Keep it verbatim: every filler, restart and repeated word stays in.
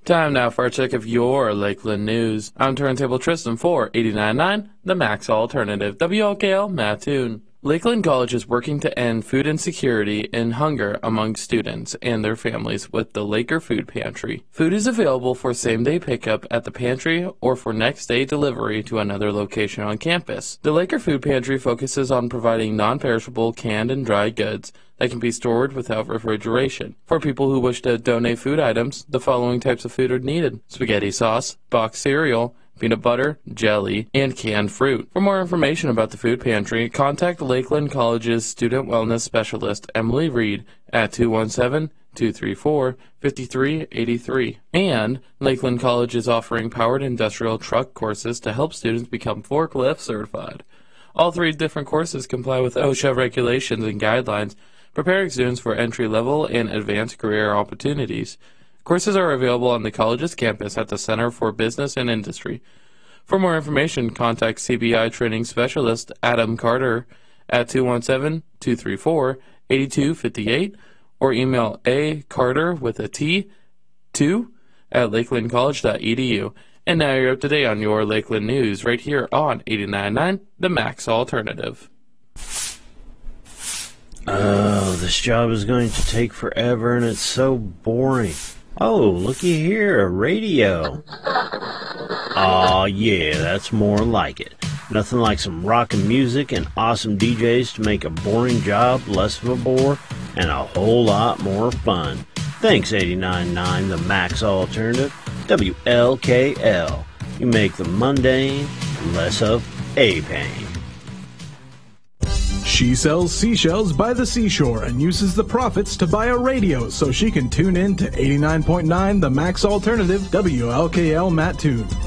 Time now for a check of your Lakeland news. I'm Turntable Tristan for eighty-nine point nine, the Max Alternative, W L K L Mattoon. Lakeland College is working to end food insecurity and hunger among students and their families with the Laker Food Pantry. Food is available for same-day pickup at the pantry or for next-day delivery to another location on campus. The Laker Food Pantry focuses on providing non-perishable canned and dry goods that can be stored without refrigeration. For people who wish to donate food items, the following types of food are needed: spaghetti sauce, boxed cereal, peanut butter, jelly, and canned fruit. For more information about the food pantry, contact Lakeland College's Student Wellness Specialist, Emily Reed, at two one seven, two three four, five three eight three. And Lakeland College is offering powered industrial truck courses to help students become forklift certified. All three different courses comply with OSHA regulations and guidelines, preparing students for entry-level and advanced career opportunities. Courses are available on the college's campus at the Center for Business and Industry. For more information, contact C B I Training Specialist Adam Carter at two one seven, two three four, eight two five eight or email a carter with a T, two at lakeland college dot e d u. And now you're up to date on your Lakeland news right here on eighty-nine point nine, the Max Alternative. Oh, this job is going to take forever and it's so boring. Oh, looky here, a radio. Aw, yeah, that's more like it. Nothing like some rockin' music and awesome D Js to make a boring job less of a bore and a whole lot more fun. Thanks, eighty-nine point nine, the Max Alternative, W L K L. You make the mundane less of a pain. She sells seashells by the seashore and uses the profits to buy a radio so she can tune in to eighty-nine point nine, the Max Alternative, W L K L Mattoon.